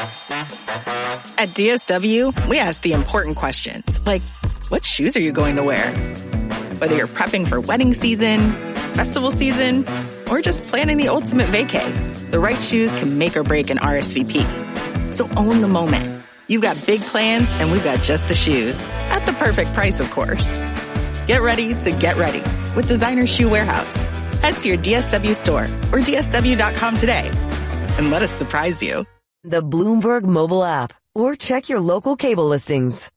At DSW, we ask the important questions, like, what shoes are you going to wear? Whether you're prepping for wedding season, festival season, or just planning the ultimate vacay, the right shoes can make or break an RSVP. So own the moment. You've got big plans, and we've got just the shoes. At the perfect price, of course. Get ready to get ready with Designer Shoe Warehouse. Head to your DSW store or DSW.com today and let us surprise you. The Bloomberg mobile app, or check your local cable listings.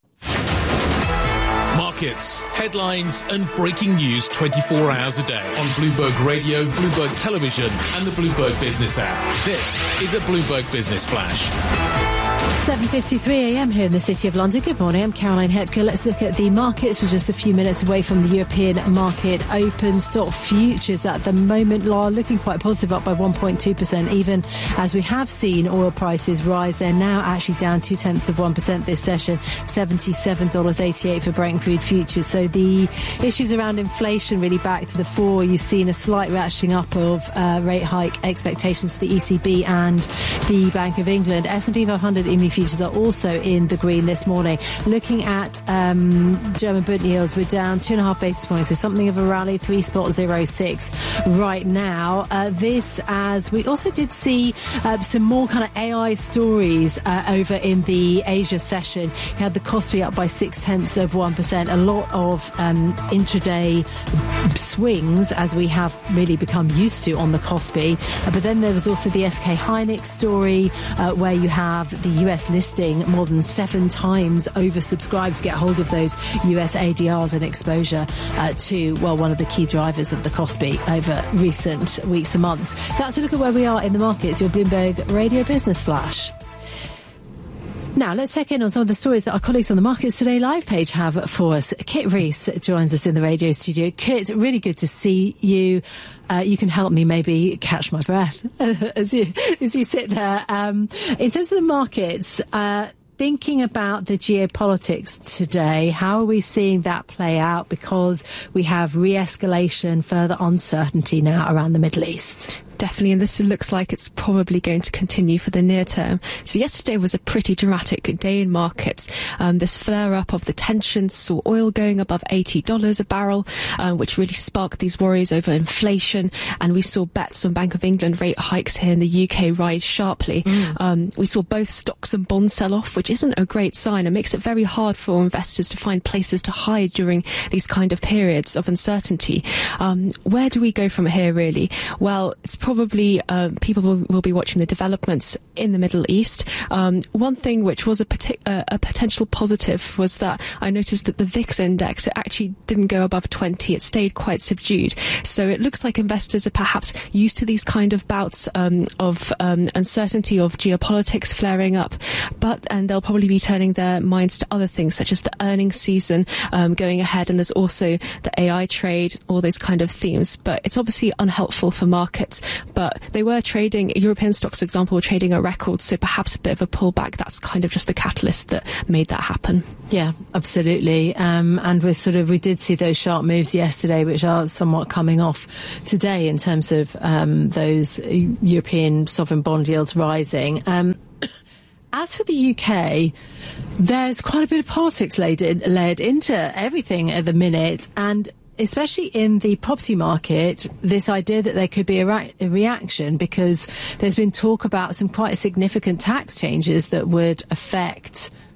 Markets, headlines and breaking news 24 hours a day on Bloomberg Radio, Bloomberg Television and the Bloomberg Business app. This is a Bloomberg Business Flash. 7:53 a.m. here in the City of London. Good morning, I'm Caroline Hepker. Let's look at the markets. We're just a few minutes away from the European market open. Stock futures at the moment are looking quite positive, up by 1.2%, even as we have seen oil prices rise. They're now actually down 0.2% this session, $77.88 for Brent crude futures. So the issues around inflation really back to the fore. You've seen a slight ratcheting up of rate hike expectations for the ECB and the Bank of England. S&P 500 EMI futures are also in the green this morning. Looking at German Bund yields, we're down 2.5 basis points, so something of a rally, 3.06 right now. This as we also did see some more kind of AI stories over in the Asia session. You had the Kospi up by 0.6%, a lot of intraday swings as we have really become used to on the Kospi. But then there was also the SK Hynix story where you have the US listing more than 7 times oversubscribed to get hold of those US ADRs and exposure to, well, one of the key drivers of the Kospi over recent weeks and months. That's a look at where we are in the markets. Your Bloomberg Radio Business Flash. Now, let's check in on some of the stories that our colleagues on the Markets Today live page have for us. Kit Rees joins us in the radio studio. Kit, really good to see you. You can help me maybe catch my breath as you sit there. In terms of the markets, thinking about the geopolitics today, how are we seeing that play out? Because we have re-escalation, further uncertainty now around the Middle East. Definitely, and this looks like it's probably going to continue for the near term. So yesterday was a pretty dramatic day in markets. This flare-up of the tensions saw oil going above $80 a barrel, which really sparked these worries over inflation. And we saw bets on Bank of England rate hikes here in the UK rise sharply. We saw both stocks and bonds sell off, which isn't a great sign. It makes it very hard for investors to find places to hide during these kind of periods of uncertainty. Where do we go from here, really? Well, it's probably people will be watching the developments in the Middle East. One thing which was a potential positive was that I noticed that the VIX index, it actually didn't go above 20. It stayed quite subdued. So it looks like investors are perhaps used to these kind of bouts of uncertainty, of geopolitics flaring up. And they'll probably be turning their minds to other things, such as the earnings season going ahead. And there's also the AI trade, all those kind of themes. But it's obviously unhelpful for markets. But they were trading, European stocks, for example, were trading at records, so perhaps a bit of a pullback. That's kind of just the catalyst that made that happen. Yeah, absolutely. And we did see those sharp moves yesterday, which are somewhat coming off today in terms of those European sovereign bond yields rising. As for the UK, there's quite a bit of politics laid into everything at the minute, and especially in the property market, this idea that there could be a reaction, because there's been talk about some quite significant tax changes that would affect